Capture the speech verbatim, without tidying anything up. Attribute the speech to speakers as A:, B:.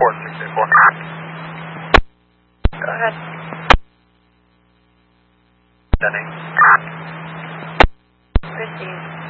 A: four six eight four.
B: Go ahead.
A: Denny.
B: Proceed.